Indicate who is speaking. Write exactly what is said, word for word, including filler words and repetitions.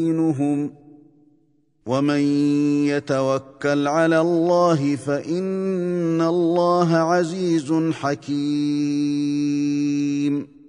Speaker 1: دينهم ومن يتوكل على الله فإن الله عزيز حكيم.